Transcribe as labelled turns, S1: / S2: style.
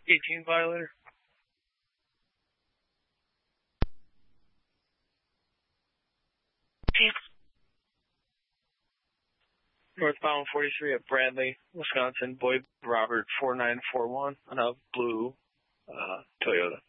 S1: 18 violator. Northbound 43 at Bradley, Wisconsin. Boyd Robert 4941 on a blue Toyota.